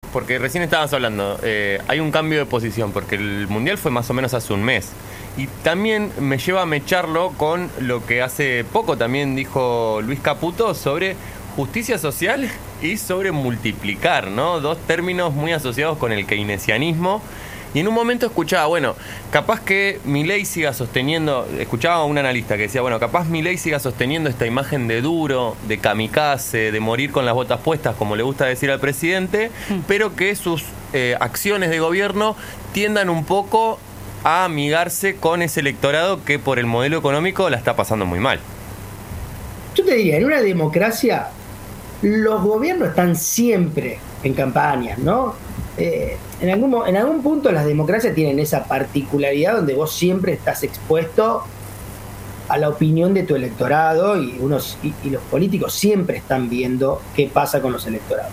porque recién estabas hablando, hay un cambio de posición, porque el Mundial fue más o menos hace un mes. Y también me lleva a mecharlo con lo que hace poco también dijo Luis Caputo sobre justicia social y sobre multiplicar, ¿no? Dos términos muy asociados con el keynesianismo. Y en un momento escuchaba, bueno, capaz que Milei siga sosteniendo, escuchaba a un analista que decía, bueno, capaz Milei siga sosteniendo esta imagen de duro, de kamikaze, de morir con las botas puestas, como le gusta decir al presidente, pero que sus acciones de gobierno tiendan un poco a amigarse con ese electorado que por el modelo económico la está pasando muy mal. Yo te diría, en una democracia los gobiernos están siempre en campañas, ¿no? En algún punto las democracias tienen esa particularidad donde vos siempre estás expuesto a la opinión de tu electorado y los políticos siempre están viendo qué pasa con los electorados.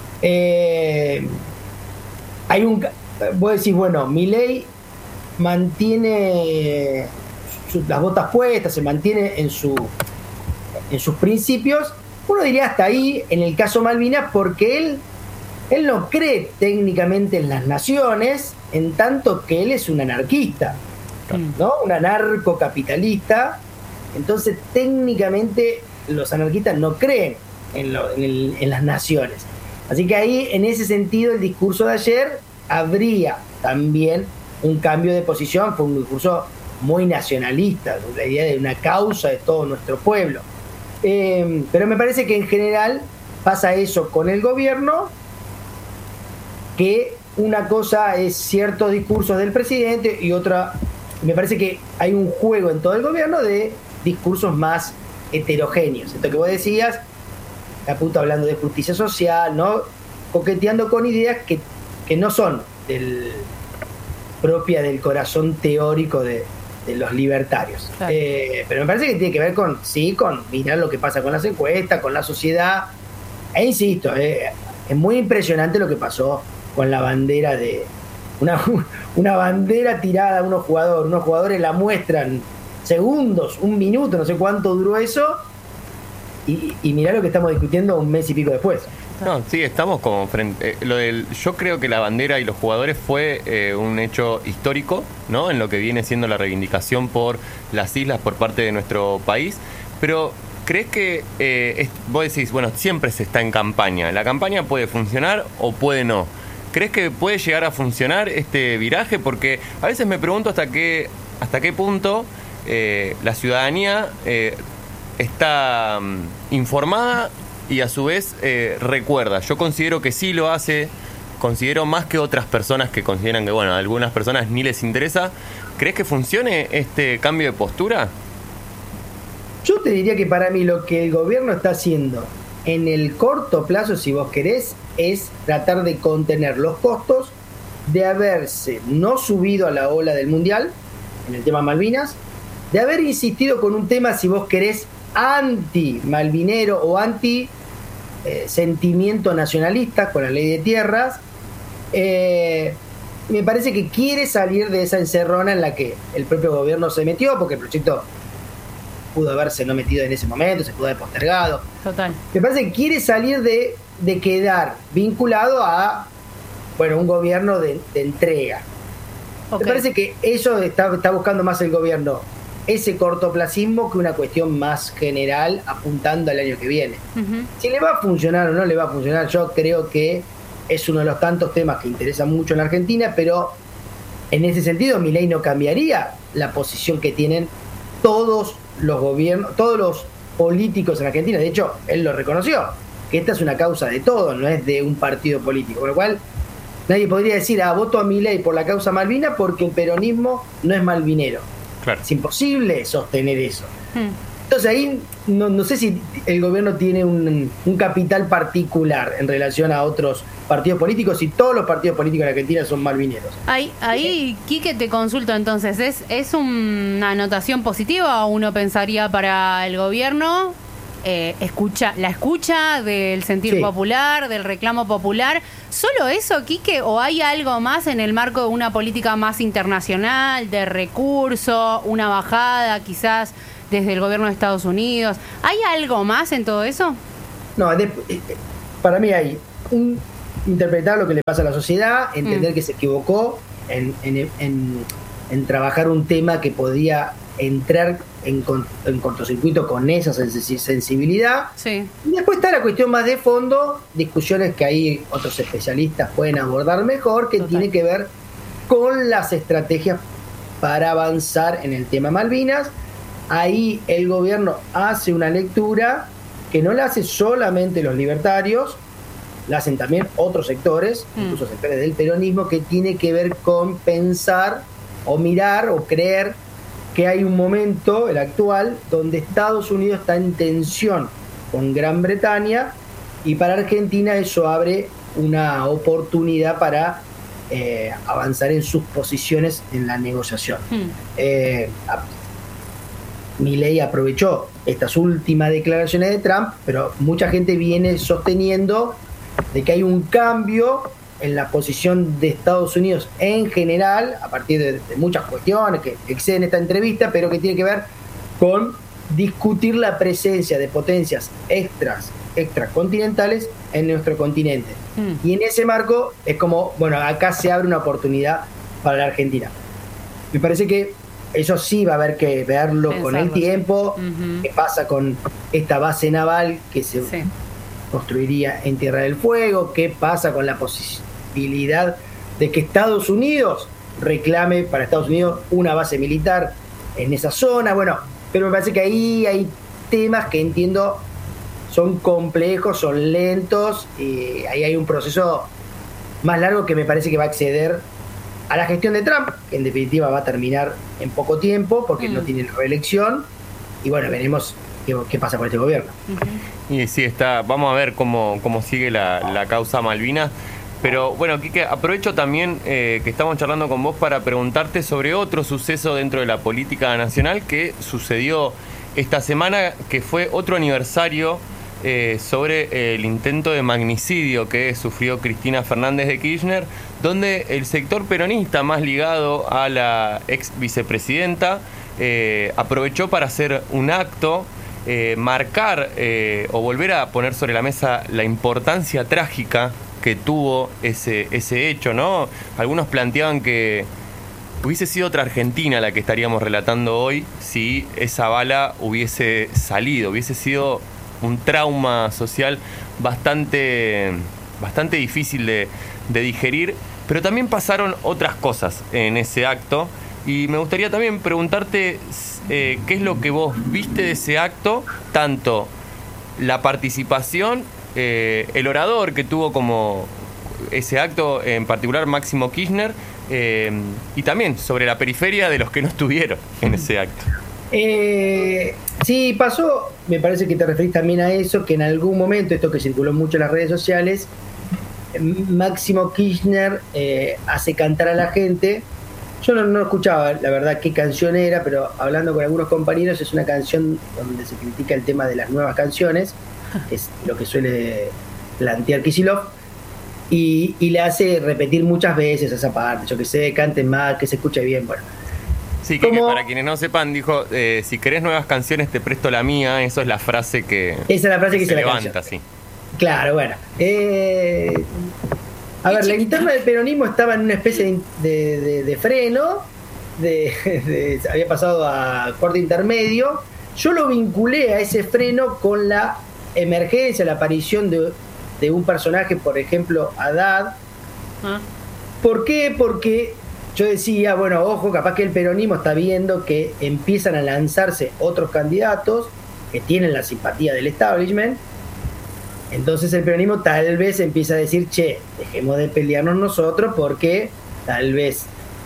Vos decís, bueno, Milei mantiene las botas puestas, se mantiene en sus principios. Uno diría hasta ahí en el caso Malvinas, porque él no cree técnicamente en las naciones, en tanto que él es un anarquista, ¿no? Un anarcocapitalista. Entonces, técnicamente, los anarquistas no creen en las naciones. Así que ahí, en ese sentido, el discurso de ayer habría también un cambio de posición. Fue un discurso muy nacionalista, la idea de una causa de todo nuestro pueblo. Pero me parece que en general pasa eso con el gobierno, que una cosa es ciertos discursos del presidente y otra, me parece que hay un juego en todo el gobierno de discursos más heterogéneos. Esto que vos decías, Caputo hablando de justicia social, ¿no? Coqueteando con ideas que no son propia del corazón teórico de los libertarios. Claro. Pero me parece que tiene que ver con mirar lo que pasa con las encuestas, con la sociedad. E insisto, es muy impresionante lo que pasó con la bandera de una bandera tirada a unos jugadores la muestran segundos, un minuto, no sé cuánto duró eso, y mirá lo que estamos discutiendo un mes y pico después. No, sí, estamos como frente. Yo creo que la bandera y los jugadores fue un hecho histórico, ¿no? En lo que viene siendo la reivindicación por las islas por parte de nuestro país. Pero, ¿crees que vos decís, bueno, siempre se está en campaña? ¿La campaña puede funcionar o puede no? ¿Crees que puede llegar a funcionar este viraje? Porque a veces me pregunto hasta qué punto la ciudadanía está informada y a su vez recuerda. Yo considero que sí lo hace, considero más que otras personas que consideran que, bueno, a algunas personas ni les interesa. ¿Crees que funcione este cambio de postura? Yo te diría que para mí lo que el gobierno está haciendo en el corto plazo, si vos querés, es tratar de contener los costos de haberse no subido a la ola del Mundial, en el tema Malvinas, de haber insistido con un tema, si vos querés, anti-malvinero o anti-sentimiento nacionalista con la ley de tierras. Me parece que quiere salir de esa encerrona en la que el propio gobierno se metió, porque el proyecto pudo haberse no metido en ese momento, se pudo haber postergado. Total. Me parece que quiere salir de quedar vinculado a un gobierno de entrega. Okay. Me parece que eso está buscando más el gobierno, ese cortoplacismo, que una cuestión más general apuntando al año que viene. Uh-huh. Si le va a funcionar o no le va a funcionar, yo creo que es uno de los tantos temas que interesan mucho en la Argentina, pero en ese sentido Milei no cambiaría la posición que tienen todos los gobiernos, todos los políticos en Argentina. De hecho, él lo reconoció, que esta es una causa de todos, no es de un partido político, con lo cual nadie podría decir, voto a Milei por la causa Malvina porque el peronismo no es malvinero. Claro. Es imposible sostener eso. Entonces ahí no sé si el gobierno tiene un capital particular en relación a otros partidos políticos, y todos los partidos políticos de Argentina son malvineros. Ahí Quique, te consulto entonces, ¿es una anotación positiva, uno pensaría, para el gobierno? La escucha del sentir popular, del reclamo popular. ¿Solo eso, Quique, o hay algo más en el marco de una política más internacional, de recursos, una bajada quizás desde el gobierno de Estados Unidos? ¿Hay algo más en todo eso? No, para mí hay interpretar lo que le pasa a la sociedad, entender que se equivocó en trabajar un tema que podía entrar en cortocircuito con esa sensibilidad. Sí. Y después está la cuestión más de fondo, discusiones que ahí otros especialistas pueden abordar mejor, que tiene que ver con las estrategias para avanzar en el tema Malvinas. Ahí el gobierno hace una lectura que no la hace solamente los libertarios, la hacen también otros sectores, incluso sectores del peronismo, que tiene que ver con pensar o mirar o creer que hay un momento, el actual, donde Estados Unidos está en tensión con Gran Bretaña, y para Argentina eso abre una oportunidad para avanzar en sus posiciones en la negociación. Milei aprovechó estas últimas declaraciones de Trump, pero mucha gente viene sosteniendo de que hay un cambio en la posición de Estados Unidos en general, a partir de muchas cuestiones que exceden esta entrevista, pero que tiene que ver con discutir la presencia de potencias extracontinentales en nuestro continente. Y en ese marco es como, bueno, acá se abre una oportunidad para la Argentina. Me parece que eso sí va a haber que verlo con el tiempo. ¿Qué pasa con esta base naval que se construiría en Tierra del Fuego? ¿Qué pasa con la posibilidad de que Estados Unidos reclame para Estados Unidos una base militar en esa zona? Bueno, pero me parece que ahí hay temas que entiendo son complejos, son lentos, y ahí hay un proceso más largo que me parece que va a acceder a la gestión de Trump, que en definitiva va a terminar en poco tiempo porque no tiene reelección, y bueno, veremos qué pasa con este gobierno. Y sí, vamos a ver cómo sigue la causa Malvinas. Pero bueno, Quique, aprovecho también que estamos charlando con vos para preguntarte sobre otro suceso dentro de la política nacional que sucedió esta semana, que fue otro aniversario sobre el intento de magnicidio que sufrió Cristina Fernández de Kirchner, donde el sector peronista más ligado a la ex vicepresidenta aprovechó para hacer un acto, marcar o volver a poner sobre la mesa la importancia trágica que tuvo ese hecho, ¿no? Algunos planteaban que hubiese sido otra Argentina la que estaríamos relatando hoy si esa bala hubiese salido, hubiese sido un trauma social bastante difícil de digerir, pero también pasaron otras cosas en ese acto, y me gustaría también preguntarte qué es lo que vos viste de ese acto, tanto la participación, el orador que tuvo como ese acto, en particular Máximo Kirchner, y también sobre la periferia de los que no estuvieron en ese acto. Sí, pasó, me parece que te referís también a eso, que en algún momento, esto que circuló mucho en las redes sociales, Máximo Kirchner hace cantar a la gente. Yo no escuchaba, la verdad, qué canción era, pero hablando con algunos compañeros, es una canción donde se critica el tema de las nuevas canciones, es lo que suele plantear Kicillof, y le hace repetir muchas veces esa parte, yo que sé, canten más, que se escuche bien, bueno. Sí, que para quienes no sepan, dijo, si querés nuevas canciones te presto la mía. Eso es la frase que esa es la frase que se levanta, canción. Sí. Claro, bueno. A ver, la interna del peronismo estaba en una especie de freno, había pasado a corte intermedio. Yo lo vinculé a ese freno con la emergencia, la aparición de un personaje, por ejemplo, Haddad. ¿Por qué? Porque yo decía, bueno, ojo, capaz que el peronismo está viendo que empiezan a lanzarse otros candidatos que tienen la simpatía del establishment. Entonces el peronismo tal vez empieza a decir, che, dejemos de pelearnos nosotros porque tal vez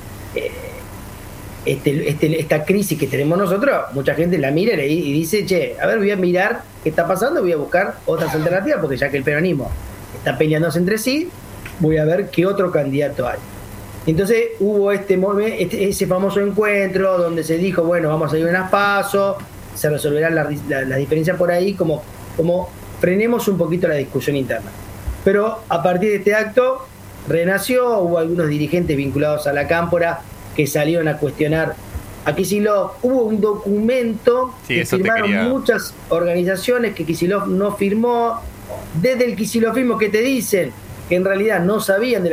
esta crisis que tenemos nosotros, mucha gente la mira y dice, che, a ver, voy a mirar qué está pasando, voy a buscar otras alternativas, porque ya que el peronismo está peleándose entre sí, voy a ver qué otro candidato hay. Entonces hubo ese famoso encuentro donde se dijo, bueno, vamos a ir a unas PASO, se resolverán las diferencias por ahí, como frenemos un poquito la discusión interna. Pero a partir de este acto renació, hubo algunos dirigentes vinculados a la Cámpora que salieron a cuestionar a Kicillof. Hubo un documento que firmaron muchas organizaciones que Kicillof no firmó. Desde el kicilofismo que te dicen, que en realidad no sabían de